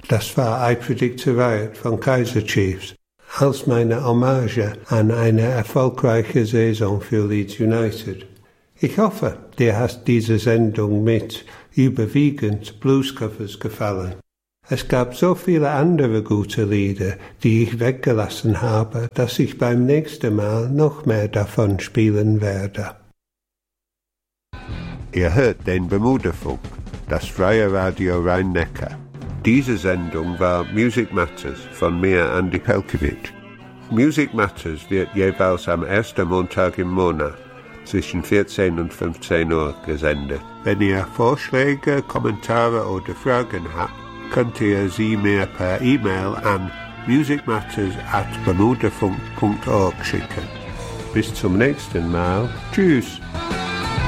Das war I Predict a Riot von Kaiser Chiefs als meine Hommage an eine erfolgreiche Saison für Leeds United. Ich hoffe, dir hat diese Sendung mit überwiegend Bluescovers gefallen. Es gab so viele andere gute Lieder, die ich weggelassen habe, dass ich beim nächsten Mal noch mehr davon spielen werde. Ihr hört den Bermuda-Funk, das freie Radio Rhein-Neckar. Diese Sendung war Music Matters von mir, Andy Pelkowitsch. Music Matters wird jeweils am ersten Montag im Monat zwischen 14 und 15 Uhr gesendet. Wenn ihr Vorschläge, Kommentare oder Fragen habt, könnt ihr sie mir per E-Mail an musicmatters@bermudafunk.org schicken. Bis zum nächsten Mal. Tschüss.